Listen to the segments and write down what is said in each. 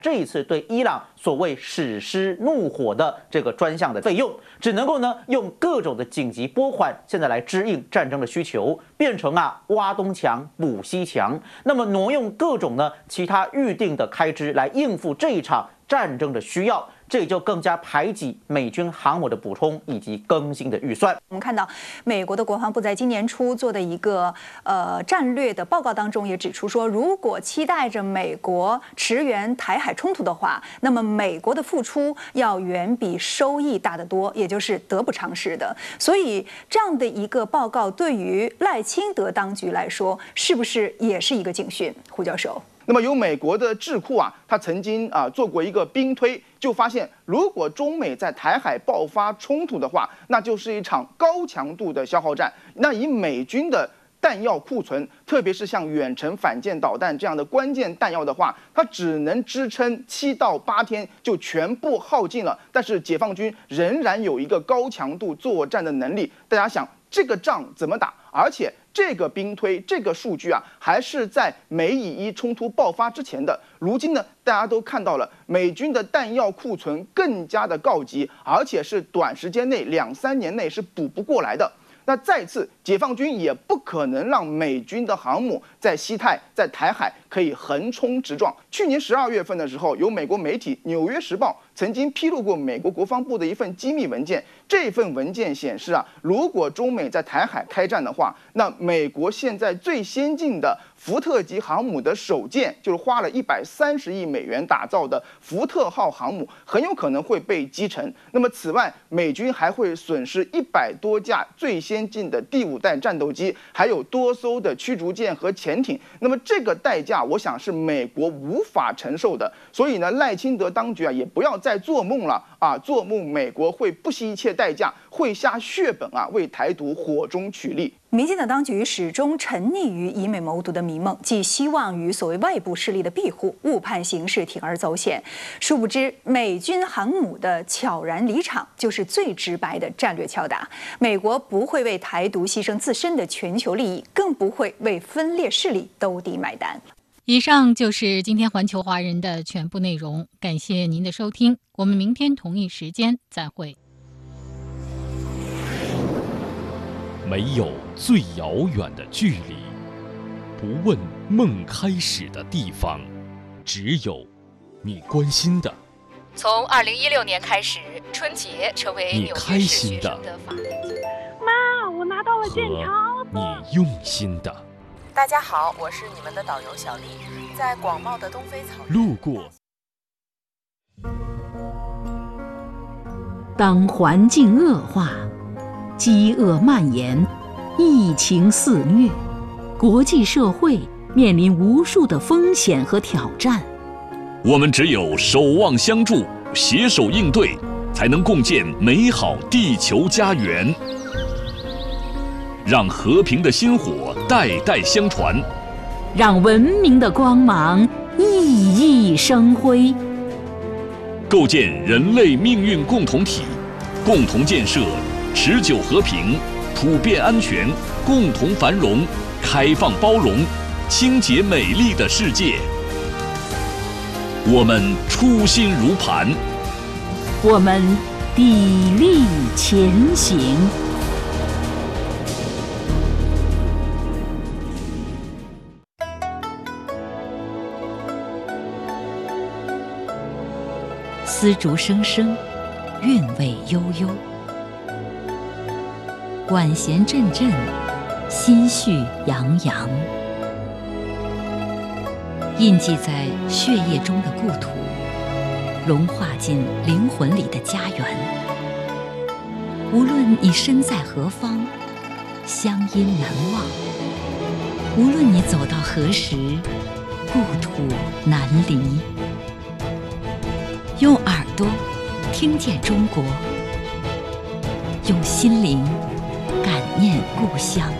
这一次对伊朗所谓史诗怒火的这个专项的费用，只能够呢用各种的紧急拨款，现在来支应战争的需求，变成挖东墙补西墙，那么挪用各种呢其他预定的开支来应付这一场战争的需要。这也就更加排挤美军航母的补充以及更新的预算。 我们看到，美国的国防部在今年初做的一个战略的报告当中，也指出说，如果期待着美国驰援台海冲突的话，那么美国的付出要远比收益大得多，也就是得不偿失的。所以，这样的一个报告对于赖清德当局来说，是不是也是一个警讯？胡教授。 那么有美国的智库他曾经做过一个兵推，就发现如果中美在台海爆发冲突的话，那就是一场高强度的消耗战。那以美军的弹药库存，特别是像远程反舰导弹这样的关键弹药的话，它只能支撑7到8天就全部耗尽了。但是解放军仍然有一个高强度作战的能力。大家想，这个仗怎么打？而且这个兵推这个数据还是在美以伊冲突爆发之前的。如今呢，大家都看到了美军的弹药库存更加的告急，而且是短时间内2、3年内是补不过来的。那再次，解放军也不可能让美军的航母在西太、在台海可以横冲直撞。去年12月份的时候，有美国媒体《纽约时报》曾经披露过美国国防部的一份机密文件。这份文件显示如果中美在台海开战的话，那美国现在最先进的福特级航母的首舰，就是花了130亿美元打造的福特号航母，很有可能会被击沉。那么此外，美军还会损失100多架最先进的第5代战斗机，还有多艘的驱逐舰和潜艇。那么这个代价，我想是美国无法承受的。所以呢，赖清德当局也不要再做梦了做梦美国会不惜一切代价，会下血本为台独火中取栗。 民进党当局始终沉溺于以美谋独的迷梦，寄希望于所谓外部势力的庇护，误判形势，铤而走险。殊不知，美军航母的悄然离场，就是最直白的战略敲打。美国不会为台独牺牲自身的全球利益，更不会为分裂势力兜底买单。 以上就是今天环球华人的全部内容，感谢您的收听，我们明天同一时间再会。 没有最遥远的距离，不问梦开始的地方，只有你关心的。 从2016年开始，春节成为纽约市学生的法定节日。 妈，我拿到了健康。 你用心的。 大家好，我是你们的导游小丽，在广袤的东非草原路过。 当环境恶化，饥饿蔓延，疫情肆虐，国际社会面临无数的风险和挑战。 我们只有守望相助，携手应对，才能共建美好地球家园。让和平的薪火代代相传， 让文明的光芒熠熠生辉。 构建人类命运共同体，共同建设持久和平、普遍安全、共同繁荣、开放包容、清洁美丽的世界。我们初心如磐， 我们砥砺前行。丝竹声声，韵味悠悠。管弦阵阵，心绪洋洋。印记在血液中的故土，融化进灵魂里的家园。无论你身在何方，乡音难忘；无论你走到何时，故土难离。用耳朵听见中国，用心灵感念故乡。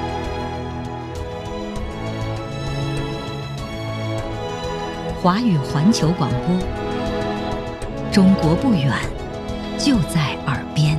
华语环球广播，中国不远，就在耳边。